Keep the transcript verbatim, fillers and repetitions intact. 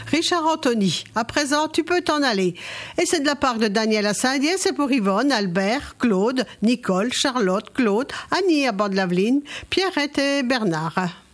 Richard Anthony. À présent, tu peux t'en aller. Et c'est de la part de Daniel à Saint-Dié, c'est pour Yvonne, Albert, Claude, Nicole, Charlotte, Claude, Annie à Bande-Laveline, Pierrette et Bernard.